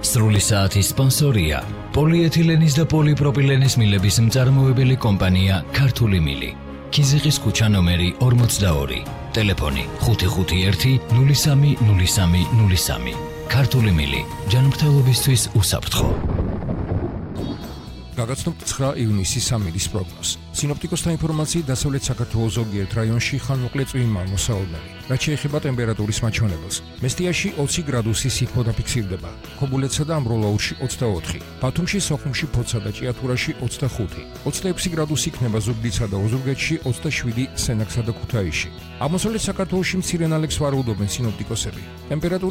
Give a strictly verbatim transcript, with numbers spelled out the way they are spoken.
სრული საათის სპონსორია პოლიეთილენის და პოლიპროპილენის მილების მწარმოებელი კომპანია ქართული მილი. ქიზიყის ქუჩა ნომერი ორმოცდაორი. ტელეფონი ხუთი ხუთი ერთი ნული სამი ნული სამი ნული სამი. ქართული მილი. ჯანმრთელობისთვის უსაფრთხო. გაგაცნობთ ცხრა ივნისის სამინის პროგნოზს. სინოპტიკოსთა ინფორმაციით დასავლეთ საქართველოს ზოგიერთ რაიონში ხანმოკლე წვიმაა მოსაოდნელი. რაც შეეხება ტემპერატურის მაჩვენებელს, მესტიაში ოცი გრადუსი სითბო დაფიქსირდება, ქობულეთსა და ამბროლაურში ოცდაოთხი, ბათუმში, სოხუმში, ფოთსა და ჭიათურაში ოცდახუთი, ოცდაექვსი გრადუსი იქნება ზუგდიდსა და ოზურგეთში, ოცდაშვიდი სენაკსა და ქუთაისში. აღმოსავლეთ საქართველოში მცირე ნალექს ვარაუდობენ სინოპტიკოსები. ტემპერატურა